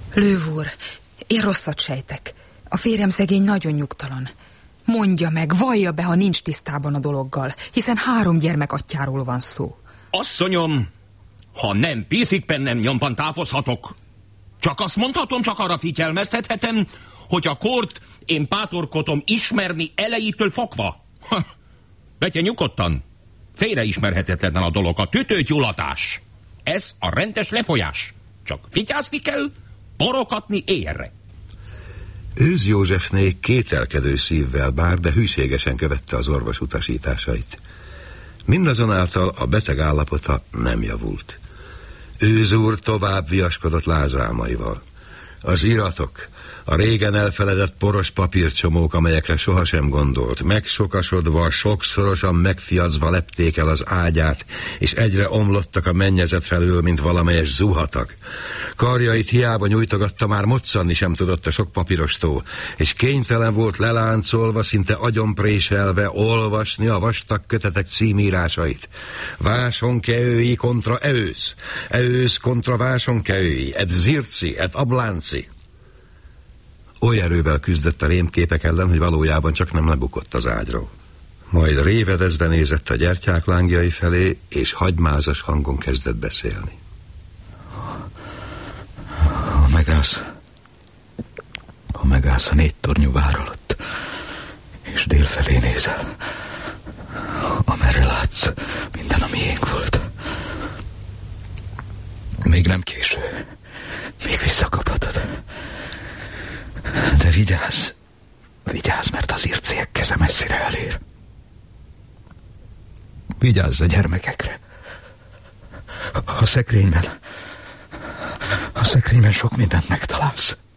Löw úr, én rosszat sejtek. A férjem szegény nagyon nyugtalan. Mondja meg, vallja be, ha nincs tisztában a dologgal, hiszen 3 gyermek atyjáról van szó. Asszonyom, ha nem piszik-pennem nyomban távozhatok. Csak azt mondhatom, csak arra figyelmeztethetem, hogy a kort én pátorkodom ismerni elejétől fogva. Vegye nyugodtan. Félreismerhetetlen a dolog, a tütőgyulladás. Ez a rendes lefolyás. Csak vigyázni kell, borokatni éjjelre. Őz Józsefné kételkedő szívvel bár, de hűségesen követte az orvos utasításait. Mindazonáltal a beteg állapota nem javult. Őz úr tovább viaskodott lázrámaival. Az iratok, a régen elfeledett poros papírcsomók, amelyekre sohasem gondolt, megsokasodva, sokszorosan megfiadzva lepték el az ágyát, és egyre omlottak a mennyezet felől, mint valamelyes zuhatag. Karjait hiába nyújtogatta, már moccanni sem tudott a sok papírostól, és kénytelen volt leláncolva, szinte agyonpréselve olvasni a vastag kötetek címírásait. Vásonkeői kontra Eősz, Eősz kontra Vásonkeői, et Zirci, et Ablánci. Oly erővel küzdött a rémképek ellen, hogy valójában csak nem lebukott az ágyról. Majd révedezve nézett a gyertyák lángjai felé, és hagymázas hangon kezdett beszélni. Ha megállsz a 4 tornyú vár alatt, és délfelé nézel, amerre látsz, minden a miénk volt. Még nem késő, még visszakaphatod. De vigyázz, mert az irciek keze messzire elér. Vigyázz a gyermekekre. A szekrényben sok mindent megtalálsz.